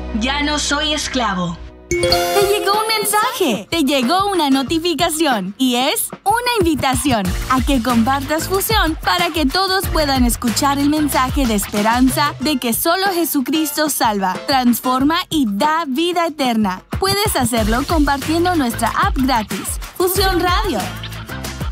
Ya no soy esclavo. Te llegó un mensaje, te llegó una notificación y es una invitación a que compartas Fusión para que todos puedan escuchar el mensaje de esperanza de que solo Jesucristo salva, transforma y da vida eterna. Puedes hacerlo compartiendo nuestra app gratis, Fusión Radio.